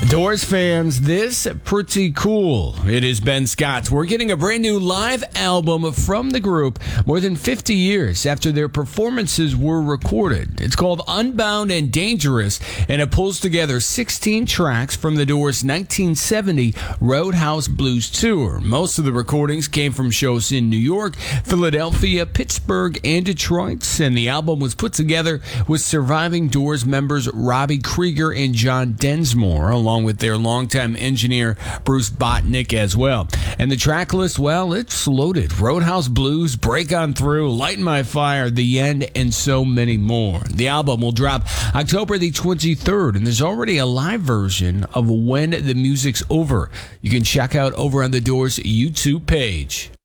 Doors fans, this pretty cool. It is Ben Scott. We're getting a brand new live album from the group more than 50 years after their performances were recorded. It's called Unbound and Dangerous, and it pulls together 16 tracks from the Doors' 1970 Roadhouse Blues Tour. Most of the recordings came from shows in New York, Philadelphia, Pittsburgh, and Detroit, and the album was put together with surviving Doors members Robbie Krieger and John Densmore, along with their longtime engineer Bruce Botnick as well. And the track list, well, it's loaded. Roadhouse Blues, Break On Through, Light My Fire, The End, and so many more. The album will drop October the 23rd, and there's already a live version of When the Music's Over. You can check out over on the Doors YouTube page.